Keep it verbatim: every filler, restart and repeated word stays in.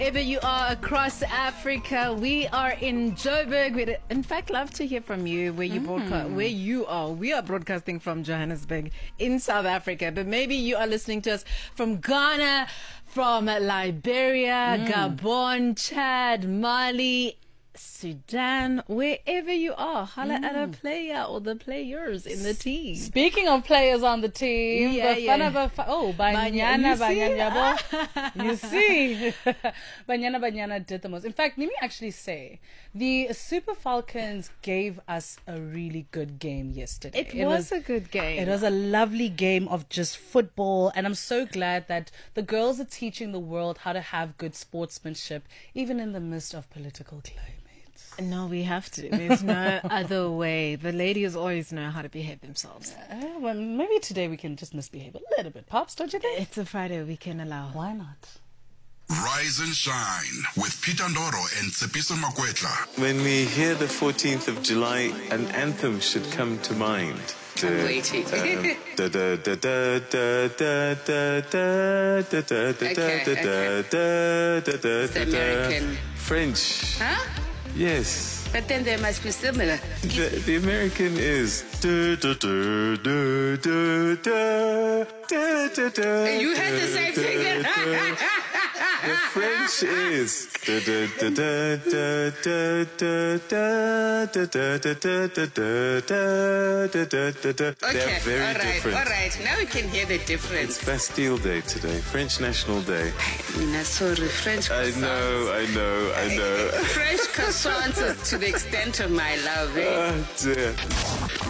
Wherever you are across Africa, we are in Joburg. We'd in fact love to hear from you where you mm. broadcast, where you are. We are broadcasting from Johannesburg in South Africa, but maybe you are listening to us from Ghana, from Liberia, mm. Gabon, Chad, Mali, Sudan, wherever you are. Holla mm. at a player or the players in the team. Speaking of players on the team, yeah, yeah. Bafana, oh, Banyana, Banyana, you see, Banyana, Banyana did the most. In fact, let me actually say, the Super Falcons gave us a really good game yesterday. It, it was, was a good game. It was a lovely game of just football, and I'm so glad that the girls are teaching the world how to have good sportsmanship, even in the midst of political climate. No, we have to. There's no other way. The ladies always know how to behave themselves. Uh, well, maybe today we can just misbehave a little bit, Pops, don't you think? It's a Friday, we can allow. Why not? Rise and Shine with Peter Ndoro and Tsepiso Makwetla. When we hear the fourteenth of July, an anthem should come to mind. I'm waiting. Okay, It's American. French. Huh? Yes. But then they must be similar. The, the American is. You had the same thing. The French is. Okay, They're very all right, different. all right. Now we can hear the difference. It's Bastille Day today, French National Day. Mina, sorry, French I croissants. know, I know, I know. French croissants is to the extent of my love. Eh? Oh dear.